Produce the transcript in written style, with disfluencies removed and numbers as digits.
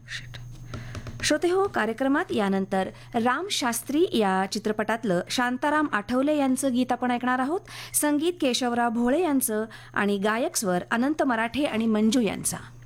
श्रोते हो, कार्यक्रमात यानंतर राम शास्त्री या चित्रपटातलं शांताराम आठवले यांचं गीत आपण ऐकणार आहोत. संगीत केशवराव भोळे यांचं आणि गायक स्वर अनंत मराठे आणि मंजू यांचा.